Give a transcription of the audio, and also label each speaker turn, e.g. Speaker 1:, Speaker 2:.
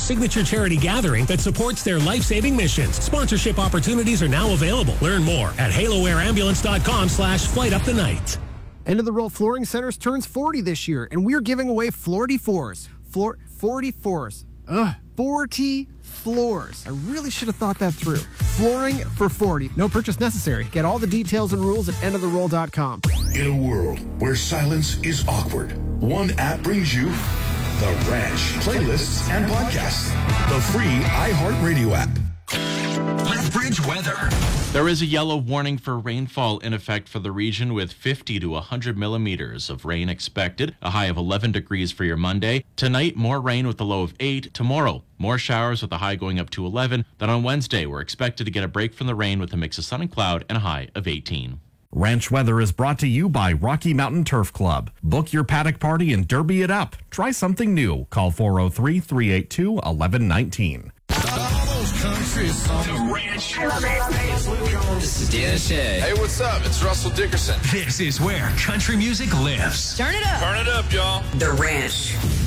Speaker 1: signature charity gathering that supports their life-saving missions. Sponsorship opportunities are now available. Learn more at haloairambulance.com/flightupthenight.
Speaker 2: End of the Roll Flooring Centers turns 40 this year, and we're giving away 40 floors. 40 floors. 40 floors. I really should have thought that through. Flooring for 40. No purchase necessary. Get all the details and rules at endoftheroll.com.
Speaker 3: In a world where silence is awkward, one app brings you The Ranch. Playlists and podcasts. The free iHeartRadio app.
Speaker 4: Lethbridge weather.
Speaker 5: There is a yellow warning for rainfall in effect for the region with 50 to 100 millimeters of rain expected, a high of 11 degrees for your Monday. Tonight, more rain with a low of 8. Tomorrow, more showers with a high going up to 11. Then on Wednesday, we're expected to get a break from the rain with a mix of sun and cloud and a high of 18.
Speaker 6: Ranch weather is brought to you by Rocky Mountain Turf Club. Book your paddock party and derby it up. Try something new. Call 403-382-1119.
Speaker 4: The Ranch. I love it. This is Dan Shay.
Speaker 7: Hey, what's up? It's Russell Dickerson.
Speaker 4: This is where country music lives.
Speaker 8: Turn it up.
Speaker 7: Turn it up, y'all.
Speaker 8: The Ranch.